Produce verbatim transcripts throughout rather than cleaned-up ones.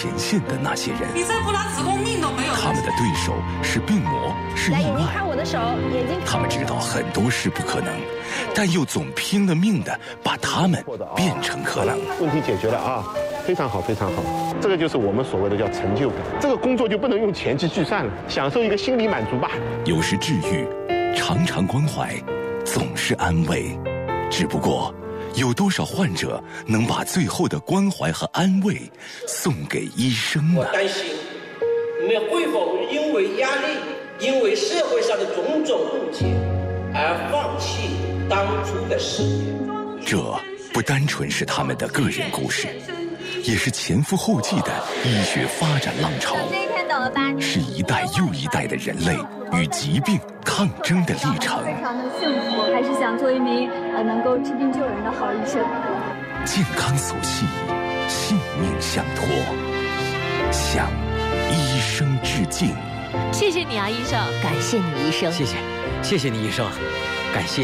前线的那些人。 你再不拿子宫命都没有。 他们的对手是病魔，是意外。 看我的手，眼睛。 他们知道很多事不可能，但又总拼了命的把它们变成可能。 问题解决了啊，非常好，非常好。这个就是我们所谓的叫成就感。这个工作就不能用钱去计算了，享受一个心理满足吧。 有时治愈，常常关怀，总是安慰。只不过，有多少患者能把最后的关怀和安慰送给医生呢？ 我担心，你们会否因为压力，因为社会上的种种误解，而放弃当初的事业？ 这不单纯是他们的个人故事，也是前赴后继的医学发展浪潮，是一代又一代的人类与疾病抗争的历程。 非常的幸福，还是想做一名呃能够治病救人的好医生。 健康所系，性命相托，向医生致敬。 谢谢你啊，医生！ 感谢你，医生！ 谢谢，谢谢你，医生！感谢。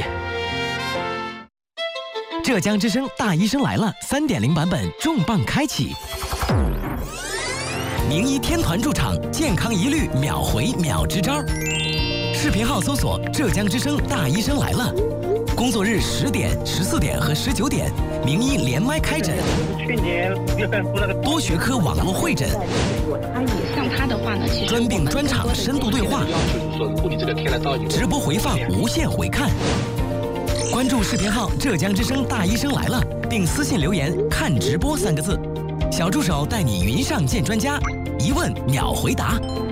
浙江之声《大医生来了》三点零版本重磅开启。名医天团驻场，健康一律秒回秒支招。视频号搜索“浙江之声大医生来了”，工作日十点、十四点和十九点，名医连麦开诊。 去年多学科网络会诊。 他也像他的话呢，其实专病专场深度对话，直播回放无限回看。关注视频号“浙江之声大医生来了”，并私信留言“看直播”三个字，小助手带你云上见专家，一问秒回答。